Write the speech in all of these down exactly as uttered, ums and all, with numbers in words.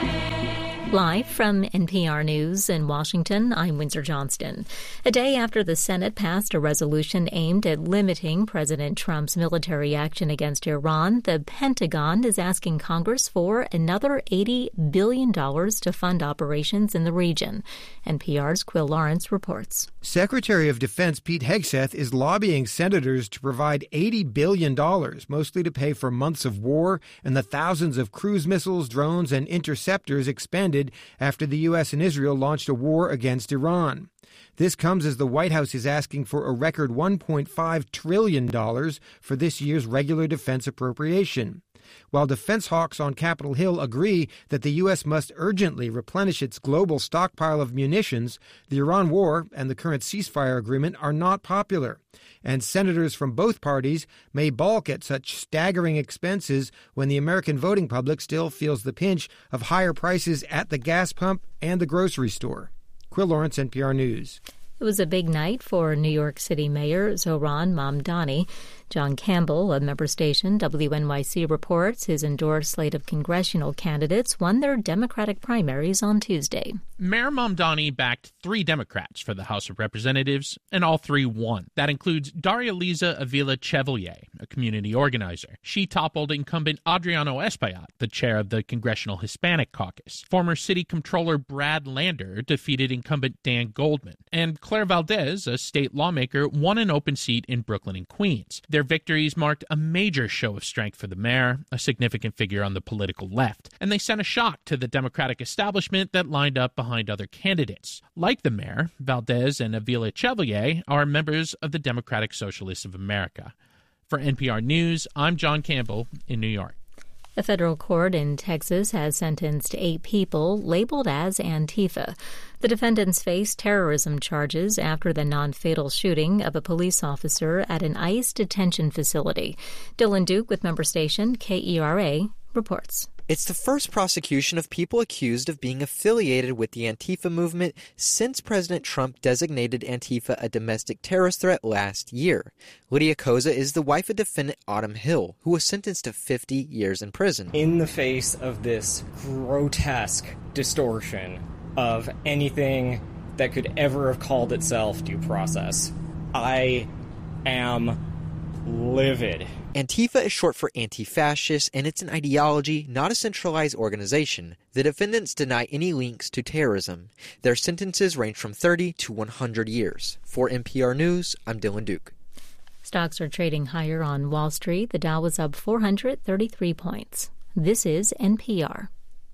Live from N P R News in Washington, I'm Windsor Johnston. A day after the Senate passed a resolution aimed at limiting President Trump's military action against Iran, the Pentagon is asking Congress for another eighty billion dollars to fund operations in the region. N P R's Quill Lawrence reports. Secretary of Defense Pete Hegseth is lobbying senators to provide eighty billion dollars, mostly to pay for months of war and the thousands of cruise missiles, drones, and interceptors expended after the U S and Israel launched a war against Iran. This comes as the White House is asking for a record one point five trillion dollars for this year's regular defense appropriation. While defense hawks on Capitol Hill agree that the U S must urgently replenish its global stockpile of munitions, the Iran war and the current ceasefire agreement are not popular. And senators from both parties may balk at such staggering expenses when the American voting public still feels the pinch of higher prices at the gas pump and the grocery store. Quill Lawrence, N P R News. It was a big night for New York City Mayor Zohran Mamdani. John Campbell of member station W N Y C reports his endorsed slate of congressional candidates won their Democratic primaries on Tuesday. Mayor Mamdani backed three Democrats for the House of Representatives, and all three won. That includes Daria-Liza Avila Chevalier, a community organizer. She toppled incumbent Adriano Espaillat, the chair of the Congressional Hispanic Caucus. Former City Comptroller Brad Lander defeated incumbent Dan Goldman. And Claire Valdez, a state lawmaker, won an open seat in Brooklyn and Queens. Their victories marked a major show of strength for the mayor, a significant figure on the political left, and they sent a shock to the Democratic establishment that lined up behind other candidates. Like the mayor, Valdez and Avila Chevalier are members of the Democratic Socialists of America. For N P R News, I'm John Campbell in New York. A federal court in Texas has sentenced eight people labeled as Antifa. The defendants face terrorism charges after the non-fatal shooting of a police officer at an ICE detention facility. Dylan Duke with member station K E R A reports. It's the first prosecution of people accused of being affiliated with the Antifa movement since President Trump designated Antifa a domestic terrorist threat last year. Lydia Koza is the wife of defendant Autumn Hill, who was sentenced to fifty years in prison. In the face of this grotesque distortion of anything that could ever have called itself due process, I am livid. Antifa is short for anti-fascist, and it's an ideology, not a centralized organization. The defendants deny any links to terrorism. Their sentences range from thirty to one hundred years. For N P R News, I'm Dylan Duke. Stocks are trading higher on Wall Street. The Dow was up four hundred thirty-three points. This is N P R.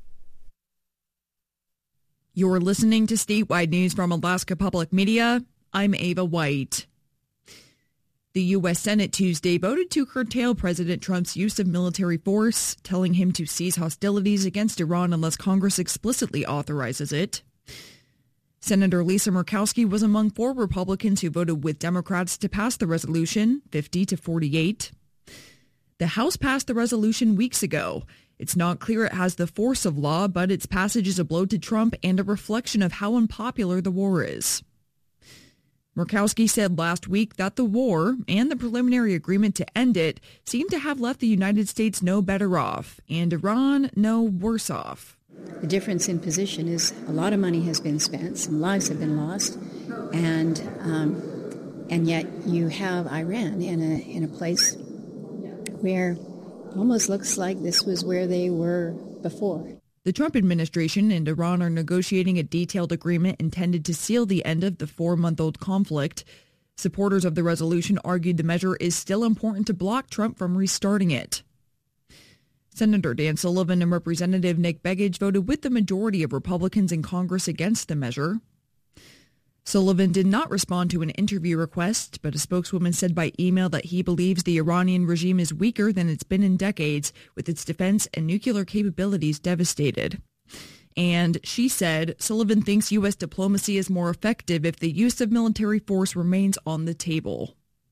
You're listening to statewide news from Alaska Public Media. I'm Ava White. The U S Senate Tuesday voted to curtail President Trump's use of military force, telling him to cease hostilities against Iran unless Congress explicitly authorizes it. Senator Lisa Murkowski was among four Republicans who voted with Democrats to pass the resolution, fifty to forty-eight. The House passed the resolution weeks ago. It's not clear it has the force of law, but its passage is a blow to Trump and a reflection of how unpopular the war is. Murkowski said last week that the war and the preliminary agreement to end it seem to have left the United States no better off and Iran no worse off. The difference in position is a lot of money has been spent, some lives have been lost, and um, and yet you have Iran in a in a place where it almost looks like this was where they were before. The Trump administration and Iran are negotiating a detailed agreement intended to seal the end of the four-month-old conflict. Supporters of the resolution argued the measure is still important to block Trump from restarting it. Senator Dan Sullivan and Representative Nick Begich voted with the majority of Republicans in Congress against the measure. Sullivan did not respond to an interview request, but a spokeswoman said by email that he believes the Iranian regime is weaker than it's been in decades, with its defense and nuclear capabilities devastated. And she said Sullivan thinks U S diplomacy is more effective if the use of military force remains on the table.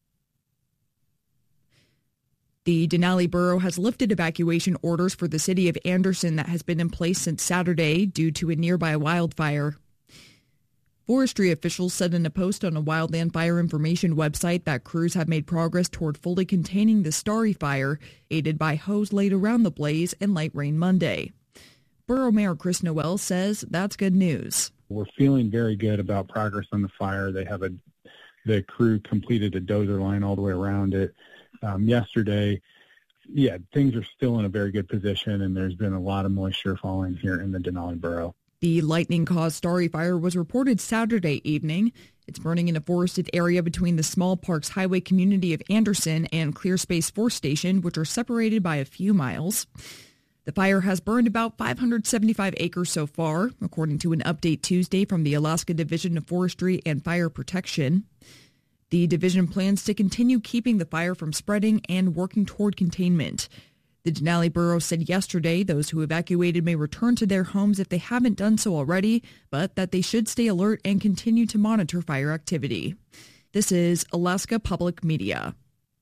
The Denali Borough has lifted evacuation orders for the city of Anderson that has been in place since Saturday due to a nearby wildfire. Forestry officials said in a post on a wildland fire information website that crews have made progress toward fully containing the Starry Fire, aided by hose laid around the blaze and light rain Monday. Borough Mayor Chris Noel says that's good news. We're feeling very good about progress on the fire. They have a, the crew completed a dozer line all the way around it um, yesterday. Yeah, things are still in a very good position, and there's been a lot of moisture falling here in the Denali Borough. The lightning-caused Starry Fire was reported Saturday evening. It's burning in a forested area between the Small Parks Highway community of Anderson and Clear Space Force Station, which are separated by a few miles. The fire has burned about five hundred seventy-five acres so far, according to an update Tuesday from the Alaska Division of Forestry and Fire Protection. The division plans to continue keeping the fire from spreading and working toward containment. The Denali Borough said yesterday those who evacuated may return to their homes if they haven't done so already, but that they should stay alert and continue to monitor fire activity. This is Alaska Public Media.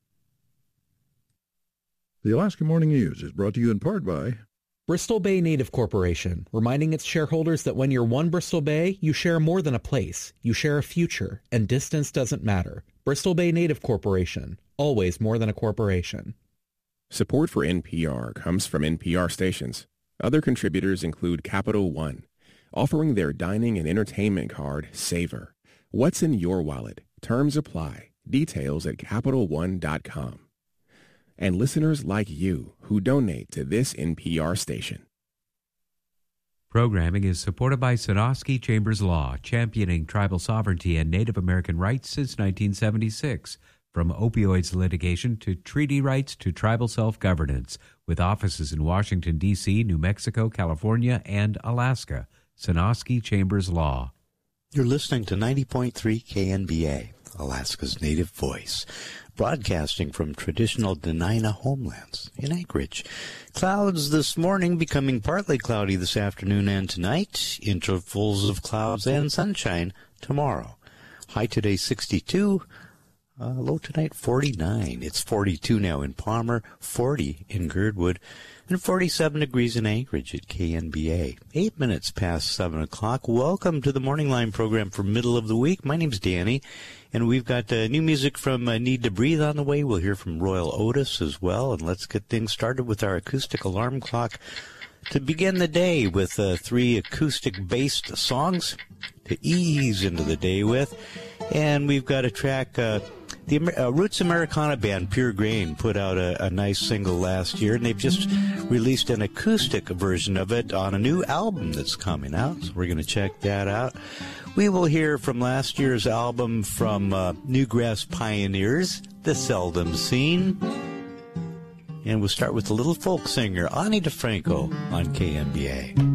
The Alaska Morning News is brought to you in part by Bristol Bay Native Corporation, reminding its shareholders that when you're one Bristol Bay, you share more than a place. You share a future, and distance doesn't matter. Bristol Bay Native Corporation, always more than a corporation. Support for N P R comes from N P R stations. Other contributors include Capital One, offering their dining and entertainment card, Savor. What's in your wallet? Terms apply. Details at Capital One dot com. And listeners like you who donate to this N P R station. Programming is supported by Sonosky Chambers Law, championing tribal sovereignty and Native American rights since nineteen seventy-six. From opioids litigation to treaty rights to tribal self-governance, with offices in Washington, D C, New Mexico, California, and Alaska. Sonosky Chambers Law. You're listening to ninety point three K N B A, Alaska's native voice, broadcasting from traditional Dena'ina homelands in Anchorage. Clouds this morning, becoming partly cloudy this afternoon and tonight. Intervals of clouds and sunshine tomorrow. High today sixty-two. Uh, low tonight, forty-nine. It's forty-two now in Palmer, forty in Girdwood, and forty-seven degrees in Anchorage at K N B A. Eight minutes past seven o'clock. Welcome to the Morning Line program for middle of the week. My name's Danny, and we've got uh, new music from uh, Need to Breathe on the way. We'll hear from Royal Otis as well, and let's get things started with our acoustic alarm clock to begin the day with uh, three acoustic-based songs to ease into the day with. And we've got a track, uh, the uh, Roots Americana band, Pure Grain, put out a, a nice single last year, and they've just released an acoustic version of it on a new album that's coming out, so we're going to check that out. We will hear from last year's album from uh, Newgrass Pioneers, The Seldom Seen. And we'll start with the little folk singer, Ani DeFranco, on K N B A.